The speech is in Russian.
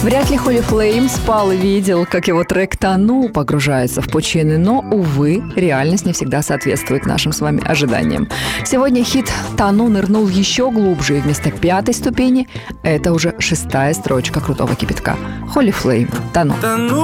Вряд ли Holy Flame спал и видел, как его трек «Тону» погружается в пучины, но, увы, реальность не всегда соответствует нашим с вами ожиданиям. Сегодня хит «Тону» нырнул еще глубже, и вместо 5-й ступени это уже 6-я строчка крутого кипятка. Holy Flame «Тону».